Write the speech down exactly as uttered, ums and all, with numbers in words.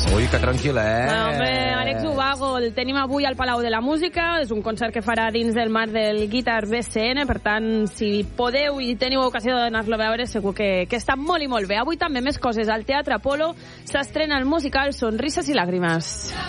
Ui, que tranquil·let. No, home, Àlex Ubago, el tenim avui al Palau de la Música. És un concert que farà dins del marc del Guitar B C N. Per tant, si podeu i teniu ocasió d'anar-lo a veure, segur que, que està molt i molt bé. Avui també més coses. Al Teatre Apolo s'estrena el musical Sonrises i Làgrimes.